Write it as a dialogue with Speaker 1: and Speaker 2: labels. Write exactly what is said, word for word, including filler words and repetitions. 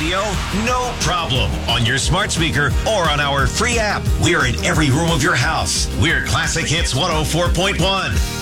Speaker 1: radio? No problem. On your smart speaker or on our free app. We're in every room of your house. We're Classic Hits one oh four point one.